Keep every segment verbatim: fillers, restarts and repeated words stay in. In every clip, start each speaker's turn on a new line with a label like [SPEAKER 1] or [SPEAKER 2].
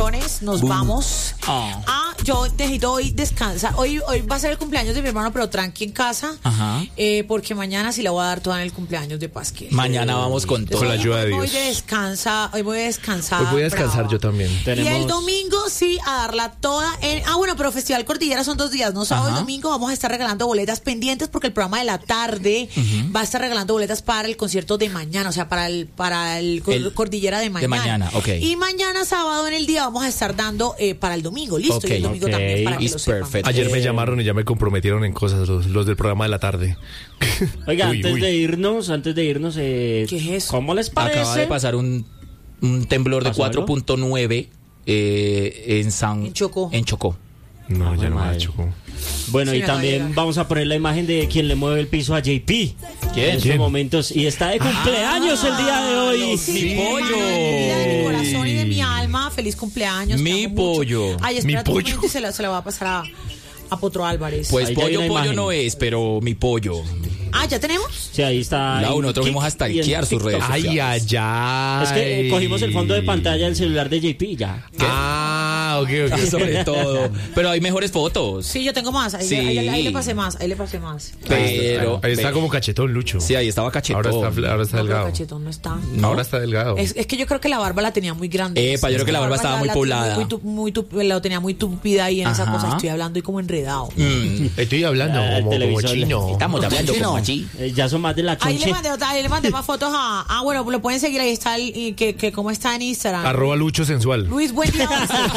[SPEAKER 1] vacaciones, nos
[SPEAKER 2] Boom.
[SPEAKER 1] vamos.
[SPEAKER 2] Oh.
[SPEAKER 1] Ah, yo necesito hoy descansar. Hoy, hoy va a ser el cumpleaños de mi hermano, pero tranqui en casa.
[SPEAKER 2] Ajá.
[SPEAKER 1] Eh, porque mañana sí la voy a dar toda en el cumpleaños de Pasquel.
[SPEAKER 2] Mañana vamos con todo.
[SPEAKER 3] Con la ayuda de
[SPEAKER 1] Hoy
[SPEAKER 3] Dios.
[SPEAKER 1] voy de descansa, hoy voy a descansar.
[SPEAKER 3] Hoy voy a descansar
[SPEAKER 1] brava.
[SPEAKER 3] yo también.
[SPEAKER 1] Y
[SPEAKER 4] Tenemos-
[SPEAKER 1] el domingo sí a darla toda en... Ah, bueno, pero Festival Cordillera son dos días, ¿no? Sábado y
[SPEAKER 2] Ajá.
[SPEAKER 1] domingo vamos a estar regalando boletas pendientes porque el programa de la tarde va a estar regalando boletas para el concierto de mañana, o sea, para el para el, cor-
[SPEAKER 2] El-
[SPEAKER 1] Cordillera de mañana.
[SPEAKER 2] mañana, ok.
[SPEAKER 1] Y mañana sábado en el día vamos a estar dando eh, para el domingo, listo,
[SPEAKER 2] Ok,
[SPEAKER 1] y el domingo
[SPEAKER 4] ok.
[SPEAKER 1] también para que
[SPEAKER 2] It's
[SPEAKER 1] lo sepan.
[SPEAKER 2] perfect.
[SPEAKER 3] Ayer me
[SPEAKER 4] Eh,
[SPEAKER 3] llamaron y ya me comprometieron en cosas los, los del programa de la tarde.
[SPEAKER 4] Oiga,
[SPEAKER 3] Uy,
[SPEAKER 4] antes
[SPEAKER 3] uy.
[SPEAKER 4] de irnos, antes de irnos, eh,
[SPEAKER 1] ¿Qué es eso?
[SPEAKER 4] ¿cómo les parece?
[SPEAKER 2] Acaba de pasar un, un temblor de
[SPEAKER 4] ¿Pasó algo?
[SPEAKER 2] cuatro punto nueve eh, en San...
[SPEAKER 1] En Chocó.
[SPEAKER 2] En Chocó.
[SPEAKER 3] No, ya no me ha
[SPEAKER 4] madre.
[SPEAKER 3] hecho.
[SPEAKER 4] Bueno,
[SPEAKER 1] Sí,
[SPEAKER 4] y
[SPEAKER 1] me acaba de
[SPEAKER 4] también
[SPEAKER 1] llegar.
[SPEAKER 4] vamos a poner la imagen de quien le mueve el piso a J P.
[SPEAKER 2] ¿Quién?
[SPEAKER 4] En estos
[SPEAKER 3] ¿Quién?
[SPEAKER 4] momentos. Y está de cumpleaños el día de hoy.
[SPEAKER 1] Sí,
[SPEAKER 2] Mi pollo.
[SPEAKER 1] vida de mi corazón y de mi alma, feliz cumpleaños. te
[SPEAKER 2] Mi
[SPEAKER 1] amo mucho.
[SPEAKER 2] pollo.
[SPEAKER 1] Ay,
[SPEAKER 3] Mi
[SPEAKER 1] espérate un
[SPEAKER 3] pollo.
[SPEAKER 1] momento y se la, se la va a pasar a, a Potro Álvarez.
[SPEAKER 2] Pues
[SPEAKER 4] Ahí ya hay
[SPEAKER 2] pollo,
[SPEAKER 4] una
[SPEAKER 2] pollo
[SPEAKER 4] imagen.
[SPEAKER 2] no es, pero mi pollo.
[SPEAKER 1] Ah, ¿ya tenemos?
[SPEAKER 4] Sí, ahí está.
[SPEAKER 2] La
[SPEAKER 4] en
[SPEAKER 2] uno, nosotros
[SPEAKER 4] Kik
[SPEAKER 2] fuimos a
[SPEAKER 4] y en
[SPEAKER 2] stalkear sus
[SPEAKER 4] TikTok.
[SPEAKER 2] redes.
[SPEAKER 3] Ay, ay, ay.
[SPEAKER 4] Es que eh, cogimos el fondo de pantalla del celular de J P y ya.
[SPEAKER 3] Ah, ok, ok.
[SPEAKER 2] Sobre todo. Pero hay mejores fotos.
[SPEAKER 1] Sí, yo tengo más. Ahí,
[SPEAKER 2] Sí.
[SPEAKER 1] ahí- ahí le pasé más. Ahí le pasé más.
[SPEAKER 2] Pero...
[SPEAKER 3] Ahí está
[SPEAKER 2] ve-
[SPEAKER 3] como cachetón, Lucho.
[SPEAKER 2] Sí, ahí estaba cachetón.
[SPEAKER 3] Ahora está, ahora está
[SPEAKER 1] No, pero
[SPEAKER 3] delgado.
[SPEAKER 1] Cachetón no está.
[SPEAKER 2] ¿No?
[SPEAKER 3] Ahora está delgado.
[SPEAKER 1] Es, es que yo creo que la barba la tenía muy grande.
[SPEAKER 2] Epa, yo creo que la barba estaba muy poblada.
[SPEAKER 1] Muy, tu- muy tu- la tenía muy tupida ahí en esa
[SPEAKER 2] Ajá.
[SPEAKER 1] cosa. Estoy hablando y como enredado.
[SPEAKER 2] Mm,
[SPEAKER 3] Estoy hablando
[SPEAKER 4] Ah, el
[SPEAKER 3] como, como
[SPEAKER 4] televisor.
[SPEAKER 3] chino.
[SPEAKER 2] estamos hablando como allí.
[SPEAKER 4] Eh, ya son más de la
[SPEAKER 1] Ahí le
[SPEAKER 4] chonche.
[SPEAKER 1] mandé otra, ahí le mandé más fotos a. Ah, bueno, lo pueden seguir. Ahí está el. Y que, que cómo está en Instagram.
[SPEAKER 3] Arroba Lucho Sensual.
[SPEAKER 1] Luis Buendía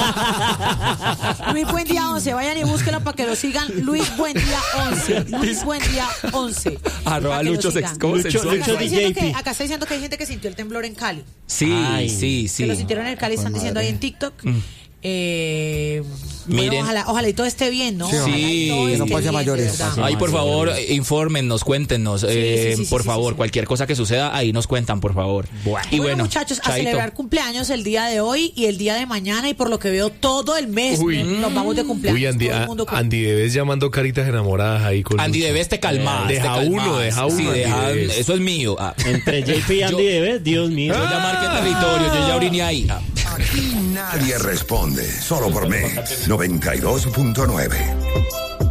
[SPEAKER 1] once. Luis Buendía once. Vayan y búsquenlo para que lo sigan. Luis Buendía once. Luis Buendía once.
[SPEAKER 2] Arroba
[SPEAKER 1] Para que lo
[SPEAKER 2] Lucho
[SPEAKER 1] sigan.
[SPEAKER 2] Sex- ¿cómo
[SPEAKER 4] Lucho-
[SPEAKER 2] sensual?
[SPEAKER 1] Acá está,
[SPEAKER 4] Lucho
[SPEAKER 1] diciendo
[SPEAKER 4] D J P.
[SPEAKER 1] que, acá está diciendo que hay gente que sintió el temblor en Cali.
[SPEAKER 2] Sí,
[SPEAKER 4] Ay.
[SPEAKER 2] sí, sí.
[SPEAKER 1] Que lo sintieron en el Cali, están diciendo ahí en TikTok. Eh, bueno,
[SPEAKER 2] Miren.
[SPEAKER 1] ojalá, ojalá y todo esté bien, ¿no?
[SPEAKER 2] Sí,
[SPEAKER 1] Ojalá y
[SPEAKER 2] sí.
[SPEAKER 1] todo
[SPEAKER 2] Que
[SPEAKER 5] no
[SPEAKER 1] esté
[SPEAKER 5] pase a
[SPEAKER 1] bien,
[SPEAKER 5] mayores.
[SPEAKER 1] de verdad.
[SPEAKER 2] Ay, por favor, eh, infórmennos, cuéntenos. eh,
[SPEAKER 1] sí, sí,
[SPEAKER 2] por
[SPEAKER 1] sí,
[SPEAKER 2] favor,
[SPEAKER 1] sí, sí.
[SPEAKER 2] cualquier cosa que suceda, ahí nos cuentan, por favor. Y
[SPEAKER 1] Bueno,
[SPEAKER 2] bueno,
[SPEAKER 1] muchachos, a
[SPEAKER 2] chaito.
[SPEAKER 1] celebrar cumpleaños el día de hoy y el día de mañana y por lo que veo todo el mes
[SPEAKER 3] Uy.
[SPEAKER 1] nos vamos de cumpleaños.
[SPEAKER 3] Uy, Andy,
[SPEAKER 1] todo el
[SPEAKER 3] a-
[SPEAKER 1] mundo cum-
[SPEAKER 3] Andy Debes llamando caritas enamoradas ahí con
[SPEAKER 2] Andy
[SPEAKER 3] Lucho.
[SPEAKER 2] Debes te calmas.
[SPEAKER 3] Eh, deja
[SPEAKER 2] te calmas.
[SPEAKER 3] uno, deja uno,
[SPEAKER 2] Sí,
[SPEAKER 3] Andy
[SPEAKER 2] deja-
[SPEAKER 3] Debes.
[SPEAKER 2] eso es mío. Ah.
[SPEAKER 4] Entre J P y Andy
[SPEAKER 2] Yo-
[SPEAKER 4] Debes, Dios mío.
[SPEAKER 2] Yo ya marqué territorio, yo ya oriné ahí. Ah.
[SPEAKER 6] Aquí nadie responde, solo por Mix noventa y dos punto nueve.